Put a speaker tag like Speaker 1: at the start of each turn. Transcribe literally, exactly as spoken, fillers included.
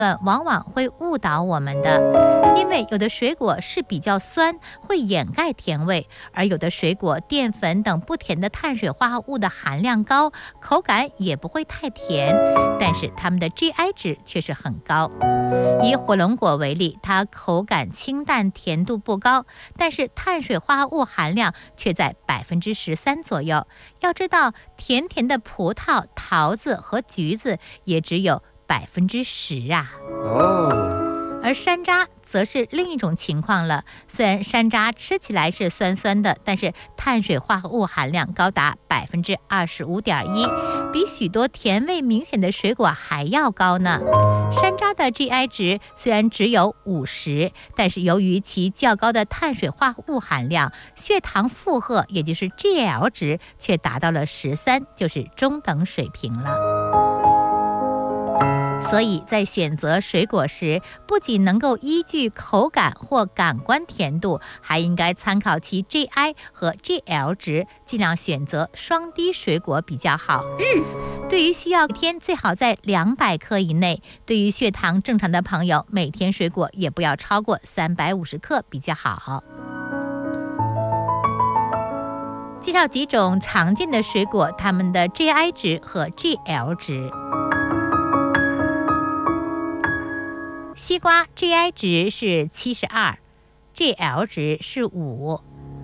Speaker 1: 往往会误导我们的，因为有的水果是比较酸，会掩盖甜味，而有的水果淀粉等不甜的碳水化合物的含量高，口感也不会太甜，但是它们的 G I 值却是很高。以火龙果为例，它口感清淡，甜度不高，但是碳水化合物含量却在百分之十三左右。要知道，甜甜的葡萄、桃子和橘子也只有百分之十啊！哦，而山楂则是另一种情况了。虽然山楂吃起来是酸酸的，但是碳水化合物含量高达百分之二十五点一，比许多甜味明显的水果还要高呢。山楂的 G I 值虽然只有五十，但是由于其较高的碳水化合物含量，血糖负荷也就是 G L 值却达到了十三，就是中等水平了。所以在选择水果时，不仅能够依据口感或感官甜度，还应该参考其 G I 和 G L 值，尽量选择双低水果比较好。嗯，对于需要每天最好在两百克以内，对于血糖正常的朋友，每天水果也不要超过三百五十克比较好。介绍几种常见的水果，它们的 G I 值和 G L 值。西瓜 G I 值是七十二，G L 值是五。